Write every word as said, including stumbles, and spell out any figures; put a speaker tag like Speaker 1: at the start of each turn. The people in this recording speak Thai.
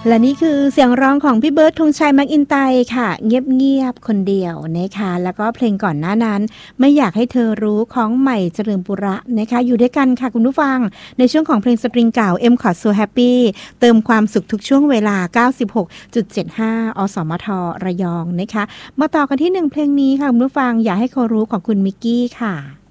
Speaker 1: และนี่คือเสียงร้องของพี่เบิร์ดธงชัยแม็กอินไตร์ค่ะเงียบๆคนเดียวนะคะแล้วก็เพลงก่อนหน้านั้นไม่อยากให้เธอรู้ของใหม่เจริญปุระนะคะอยู่ด้วยกันค่ะคุณผู้ฟังในช่วงของเพลงสตริงเก่า M Chord So Happy เติมความสุขทุกช่วงเวลา เก้าสิบหกจุดเจ็ดห้า อสมทระยองนะคะมาต่อกันที่หนึ่งเพลงนี้ค่ะคุณผู้ฟังอยากให้เขารู้ของคุณมิกกี้ค่ะ